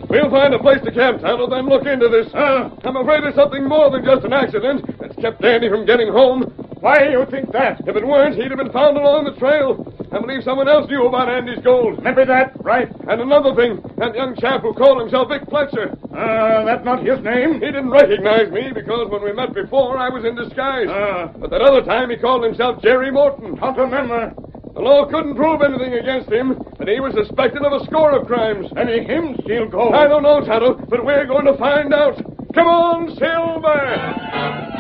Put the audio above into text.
We'll find a place to camp, Tonto, then look into this. I'm afraid it's something more than just an accident that's kept Dandy from getting home. Why do you think that? If it weren't, he'd have been found along the trail. I believe someone else knew about Andy's gold. Remember that, right? And another thing, that young chap who called himself Vic Fletcher. That's not his name. He didn't recognize me because when we met before, I was in disguise. But that other time, he called himself Jerry Morton. Can't remember. The law couldn't prove anything against him, but he was suspected of a score of crimes. Any him steal gold? I don't know, Tonto, but we're going to find out. Come on, Silver!